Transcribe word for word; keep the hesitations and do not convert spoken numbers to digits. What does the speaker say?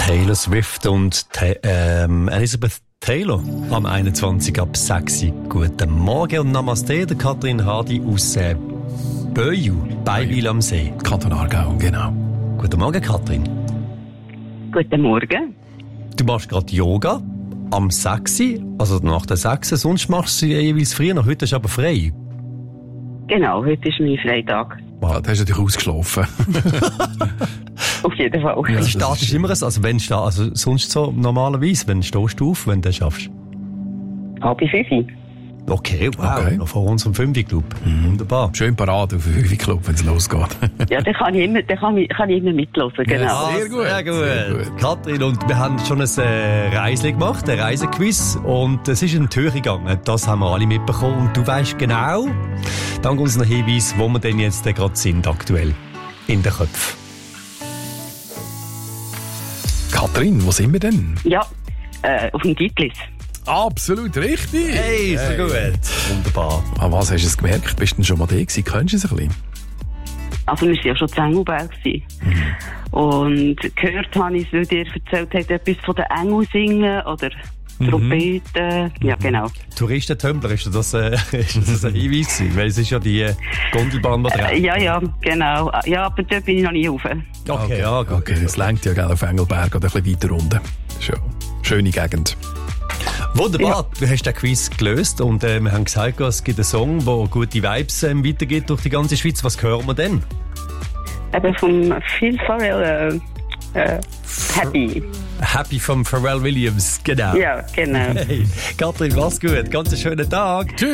Taylor Swift und Ta- ähm, Elizabeth Taylor am einundzwanzig ab sechs. Guten Morgen und Namaste, der Katrin Hardy aus äh, Böju, bei Wil am See. Kanton Aargau, genau. Guten Morgen, Katrin. Guten Morgen. Du machst gerade Yoga am sechs, also nach der sechs. Sonst machst du jeweils früher noch. Heute ist aber frei. Genau, heute ist mein Freitag. Wow, da hast du natürlich ausgeschlafen. Auf jeden Fall. Ja, du startest immer, also wenn sta- also sonst so normalerweise, wenn stehst du auf, wenn du das schaffst? Halb fünf. Okay, wow, Okay. noch vor unserem Fünfi-Club. Mhm. Wunderbar. Schön parat auf den Hüfi-Club, wenn es losgeht. Ja, dann kann ich immer, dann kann ich, kann ich immer mitlosen, genau. Ah, Sehr gut, Sehr gut. sehr gut. Katrin, und wir haben schon ein äh, Reisli gemacht, ein Reisequiz. Und es ist in die Höhe gegangen. Das haben wir alle mitbekommen. Und du weißt genau, dank unserem Hinweis, wo wir denn jetzt äh, gerade sind, aktuell. In den Köpfen. Katrin, wo sind wir denn? Ja, äh, auf dem Titlis. Absolut richtig. Hey, so gut. Wunderbar. An was hast du es gemerkt? Bist du denn schon mal da gewesen? Kennst du es ein bisschen? Also wir waren ja schon zu Engelberg gewesen. Und gehört habe ich, weil dir erzählt hat, etwas von den Engel singen oder Trompeten. Ja, genau. Touristentümpler, ist das, äh, ist das ein Hinweis gewesen? Weil es ist ja die äh, Gondelbahn, die Äh, dreht. ja, ja, genau. Ja, aber dort bin ich noch nie rauf. Okay, ja, gut. Okay, das lenkt ja gell, auf Engelberg oder ein bisschen weiter unten. Schon. Schöne Gegend. Wunderbar, du hast den Quiz gelöst und äh, wir haben gesagt, es gibt einen Song, der gute Vibes ähm, weitergeht durch die ganze Schweiz. Was hören wir denn? Eben vom Phil Farrell, äh, äh, Happy. Happy von Pharrell Williams, genau. Ja, genau. Hey, Katrin, mach's gut, ganz einen schönen Tag. Tschüss.